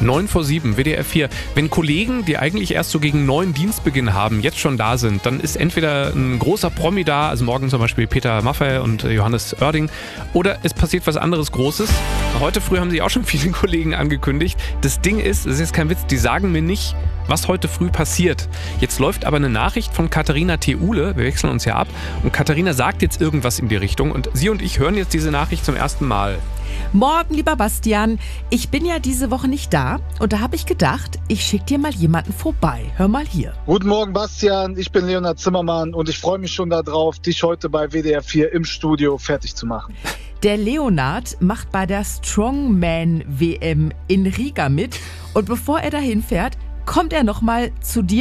9:07, WDR 4. Wenn Kollegen, die eigentlich erst so gegen 9 Dienstbeginn haben, jetzt schon da sind, dann ist entweder ein großer Promi da, also morgen zum Beispiel Peter Maffay und Johannes Oerding, oder es passiert was anderes Großes. Heute früh haben sich auch schon viele Kollegen angekündigt. Das Ding ist, das ist jetzt kein Witz, die sagen mir nicht, was heute früh passiert. Jetzt läuft aber eine Nachricht von Katharina Theule, wir wechseln uns ja ab, und Katharina sagt jetzt irgendwas in die Richtung und sie und ich hören jetzt diese Nachricht zum ersten Mal. Morgen, lieber Bastian. Ich bin ja diese Woche nicht da und da habe ich gedacht, ich schicke dir mal jemanden vorbei. Hör mal hier. Guten Morgen, Bastian. Ich bin Leonhard Zimmermann und ich freue mich schon darauf, dich heute bei WDR 4 im Studio fertig zu machen. Der Leonhard macht bei der Strongman-WM in Riga mit und bevor er dahin fährt, kommt er nochmal zu dir